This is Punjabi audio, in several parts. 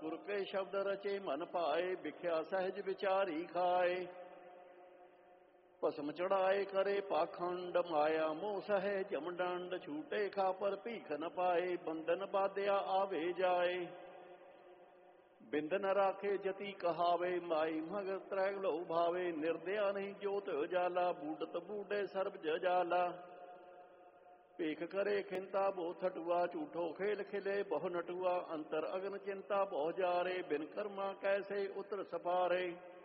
ਗੁਰ ਕੇ ਸ਼ਬਦ ਰਚੇ ਮਨ ਭਾਏ, ਵਿਖਿਆ ਸਹਿਜ ਵਿਚਾਰੀ ਖਾਏ। ਭਸਮ ਚੜਾਏ ਕਰੇ ਪਾਖੰਡ, ਮਾਇਆ ਮੋਹ ਸਹਿ ਜਮ ਡੰਡ। ਛੂਟੇ ਖਾਪਰ ਭੀਖ ਨ ਪਾਏ, ਬੰਧਨ ਬਾਧਿਆ ਆਵੇ ਜਾਏ। ਬਿੰਦ ਨ ਰਾਖੇ ਜਤੀ ਕਹਾਵੇ, ਮਾਈ ਮਗਰ ਤ੍ਰੈ ਲੋ ਭਾਵੇ। ਨਿਰਦਿਆ ਨਹੀਂ ਜੋਤ ਉਜਾਲਾ, ਬੂਡਤ ਬੂਡੇ ਸਰਬ ਜਜਾਲਾ। ਭੇਖ ਕਰੇ ਖਿੰਤਾ ਬੋ ਥਟੂਆ, ਝੂਠੋ ਖੇਲ ਖਿਲੇ ਬਹੁ ਨਟੂਆ। ਅੰਤਰ ਅਗਨ ਚਿੰਤਾ ਬਹੁ ਜਾਰੇ, ਬਿਨ ਕਰਮਾ ਕੈਸੇ ਉਤਰ ਸਪਾਰੇ।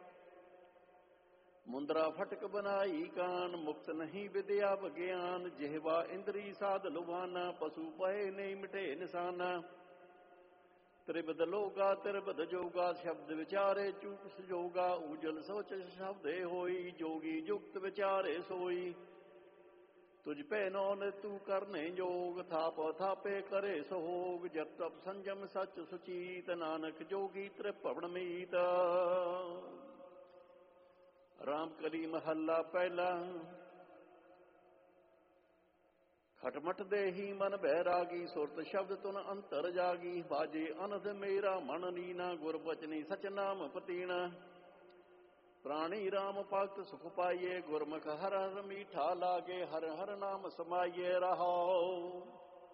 ਮੁੰਦਰਾ ਫਟਕ ਬਨਾਈ ਕਾਨ, ਮੁਕਤ ਨਹੀਂ ਵਿਦਿਆ ਵਿਗਿਆਨ। ਜਿਹਵਾ ਇੰਦਰੀ ਸਾਧ ਲੁਭਾਨਾ, ਪਸ਼ੂ ਪਏ ਨਹੀਂ ਮਿਟੇ ਨਿਸ਼ਾਨਾ। ਤ੍ਰਿਬਦ ਲੋਗਾ ਤਿਰਬਦ ਜੋਗਾ, ਸ਼ਬਦ ਵਿਚਾਰੇ ਚੂਕ ਸਜੋਗਾ। ਊਜਲ ਸੋਚ ਸ਼ਬਦੇ ਹੋਈ, ਜੋਗੀ ਜੁਗਤ ਵਿਚਾਰੇ ਸੋਈ। ਤੁਝ ਪੈ ਨੌਨ ਤੂੰ ਕਰਨੇ ਜੋਗ, ਥਾਪ ਥਾਪੇ ਕਰੇ ਸੋਗ। ਜਪ ਤਪ ਸੰਜਮ ਸੱਚ ਸੁਚੀਤ, ਨਾਨਕ ਜੋਗੀ ਤ੍ਰਿਭਵਨ ਮੀਤ। ਰਾਮ ਕਲੀ ਮਹੱਲਾ ਪਹਿਲਾ। ਖਟਮਟ ਦੇਹੀ ਮਨ ਬੈਰਾਗੀ, ਸੁਰਤ ਸ਼ਬਦ ਤੁਨ ਅੰਤਰ ਜਾਗੀ। ਬਾਜੇ ਅਨੰਦ ਮੇਰਾ ਮਨ ਲੀਨਾ, ਗੁਰ ਬਚਨੀ ਸਚ ਨਾਮ ਪਤੀਣਾ। ਪ੍ਰਾਣੀ ਰਾਮ ਭਗਤ ਸੁਖ ਪਾਈਏ, ਗੁਰਮੁਖ ਹਰ ਹਰ ਮੀਠਾ ਲਾਗੇ। ਹਰ ਹਰ ਨਾਮ ਸਮਾਈਏ ਰਹਾਉ,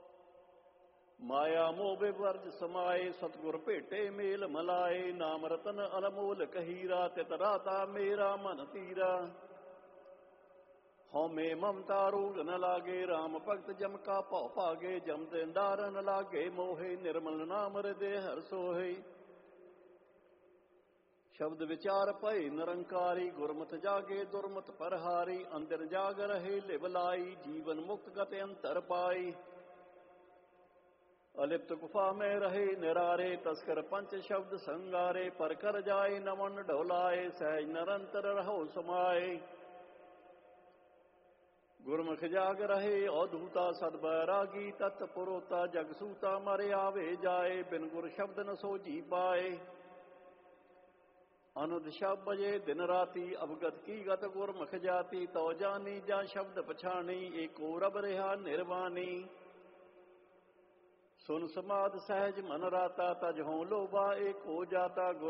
ਮਾਇਆ ਮੋਹ ਬਿਵਰਜ ਸਮਾਏ। ਸਤਿਗੁਰ ਭੇਟੇ ਮੇਲ ਮਲਾਏ, ਨਾਮ ਰਤਨ ਅਨਮੋਲ ਕਹੀਰਾ। ਤਿਤ ਰਾਤਾ ਮੇਰਾ ਮਨ ਤੀਰਾ, ਹਉਮੈ ਮਮਤਾ ਰੋਗ ਨ ਲਾਗੇ। ਰਾਮ ਭਗਤ ਜਮ ਕਾ ਭਉ ਭਾਗੇ, ਜਮ ਦਿਨਦਾਰ ਨ ਲਾਗੇ ਮੋਹੇ। ਨਿਰਮਲ ਨਾਮ ਹਿਰਦੇ ਹਰਿ ਸੋਹੇ, ਸ਼ਬਦ ਵਿਚਾਰ ਭਏ ਨਿਰੰਕਾਰੀ। ਗੁਰਮਤਿ ਜਾਗੇ ਦੁਰਮਤਿ ਪਰਹਾਰੀ, ਅੰਦਰ ਜਾਗ ਰਹੇ ਲਿਵ ਲਾਈ। ਜੀਵਨ ਮੁਕਤ ਗਤਿ ਅੰਤਰ ਪਾਈ, ਅਲਿਪਤ ਗੁਫਾ ਮੈਂ ਰਹੇ ਨਿਰਾਰੇ। ਤਸਕਰ ਪੰਚ ਸ਼ਬਦ ਸੰਗਾਰੇ, ਪਰ ਕਰ ਜਾਏ ਨਮਨ ਢੋਲਾਏ। ਸਹਿਜ ਨਿਰੰਤਰ ਰਹੋ ਸਮਾਏ, ਗੁਰਮੁਖ ਜਾਗ ਰਹੇ ਅਵਧੂਤਾ। ਸਦ ਬੈਰਾਗੀ ਤਤ ਪੁਰੋਤਾ, ਜਗ ਸੂਤਾ ਮਰ ਆਵੇ ਜਾਏ। ਬਿਨ ਗੁਰ ਸ਼ਬਦ ਨ ਸੋਝੀ ਪਾਏ, ਅਨੁਦ ਸ਼ਬਦ ਬਜੇ ਦਿਨ ਰਾਤੀ। ਅਵਗਤ ਕੀ ਗਤ ਗੁਰਮੁਖ ਜਾਤੀ, ਤਉ ਜਾਨੀ ਜਾਂ ਸ਼ਬਦ ਪਛਾਣੀ। ਏਕੋ ਰਬ ਰਿਹਾ ਨਿਰਵਾਣੀ, ਸੁਨ ਸਮਾਦ ਸਹਿਜ ਮਨ ਰਾਤਾ। ਤਜ ਹੋਂ ਲੋਭਾ ਏਕੋ ਜਾਤਾ, ਗੁਰ